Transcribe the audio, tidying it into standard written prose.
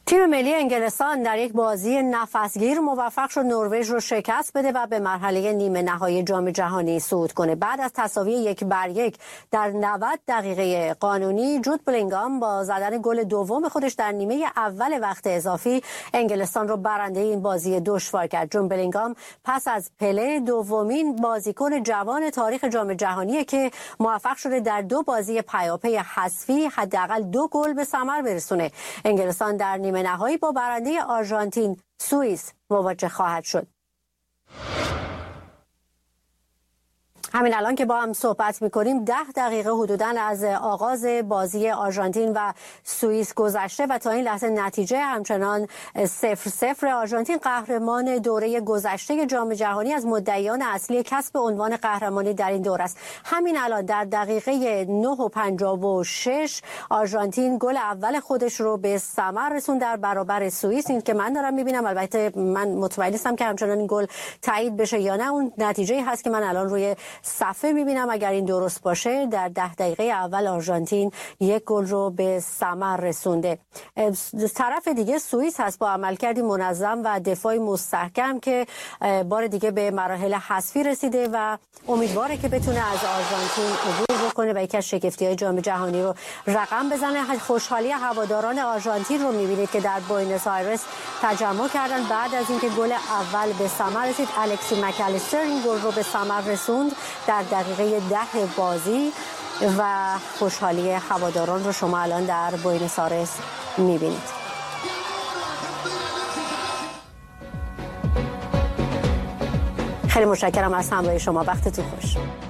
تیم ملی انگلستان در یک بازی نفسگیر موفق شد نروژ رو شکست بده و به مرحله نیمه نهایی جام جهانی صعود کنه. بعد از تساوی 1-1 در 90 دقیقه قانونی، جود بلینگهام با زدن گل دوم خودش در نیمه اول وقت اضافی انگلستان رو برنده این بازی دشوار کرد. جود بلینگهام پس از پله دومین بازیکن جوان تاریخ جام جهانیه که موفق شده در 2 بازی پیاپی حذفی حداقل 2 گل به ثمر برسونه. انگلستان در نیمه نهایی با برنده آرژانتین سوئیس مواجه خواهد شد. همین الان که با هم صحبت می‌کنیم 10 دقیقه حدوداً از آغاز بازی آرژانتین و سوئیس گذشته و تا این لحظه نتیجه همچنان 0-0. آرژانتین قهرمان دوره گذشته جام جهانی از مدعیان اصلی کسب عنوان قهرمانی در این دوره است. همین الان در دقیقه 9:56 آرژانتین گل اول خودش رو به ثمر رسوند در برابر سوئیس. این که من دارم می‌بینم، البته من مطمئن نیستم که همچنان این گل تایید بشه یا نه. اون نتیجه‌ای هست که من الان روی صفحه میبینم. اگر این درست باشه در 10 دقیقه اول آرژانتین 1 گل رو به ثمر رسونده. طرف دیگه سوئیس هست با عملکردی منظم و دفاعی مستحکم که بار دیگه به مراحل حذفی رسیده و امیدواره که بتونه از آرژانتین عبور بکنه و یکی از شگفتی‌های جام جهانی رو رقم بزنه. خوشحالی هواداران آرژانتین رو میبینید که در بوئنوس آیرس تجمع کردن بعد از اینکه گل اول به ثمر رسید. الکسی مکالیستر این گل رو به ثمر رسوند در دقیقه 10 بازی و خوشحالی هواداران رو شما الان در بوئنوس آیرس میبینید. خیلی متشکرم از همراهی شما. وقتتون خوش.